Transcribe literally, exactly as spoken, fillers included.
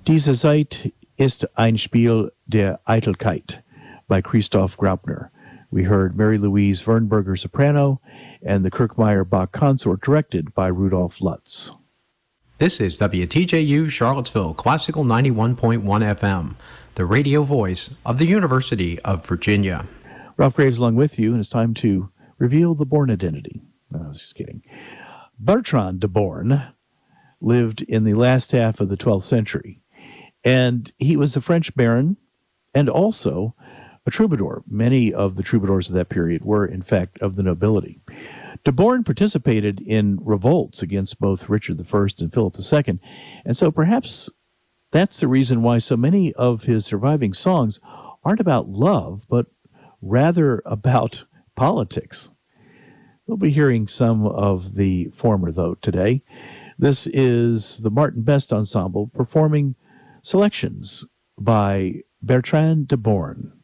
Diese Zeit ist ein Spiel der Eitelkeit by Christoph Graupner. We heard Mary Louise Wernberger soprano and the Kirkmeyer Bach consort directed by Rudolf Lutz. This is W T J U Charlottesville Classical ninety-one point one F M, the radio voice of the University of Virginia. Ralph Graves along with you, and it's time to reveal the Born identity. No, I was just kidding. Bertrand de Born lived in the last half of the twelfth century, and he was a French baron and also a troubadour. Many of the troubadours of that period were, in fact, of the nobility. De Born participated in revolts against both Richard the First and Philip the Second, and so perhaps that's the reason why so many of his surviving songs aren't about love, but rather about politics. We'll be hearing some of the former, though, today. This is the Martin Best Ensemble performing selections by Bertrand de Born.